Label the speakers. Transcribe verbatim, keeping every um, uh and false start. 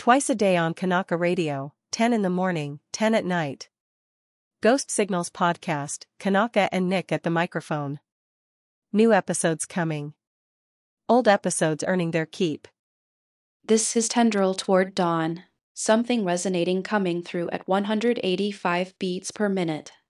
Speaker 1: Twice a day on Kanaka Radio, ten in the morning, ten at night. Ghost Signals Podcast, Kanaka and Nick at the microphone. New episodes coming. Old episodes earning their keep.
Speaker 2: This is Tendril Toward Dawn. Something resonating coming through at one hundred eighty-five beats per minute.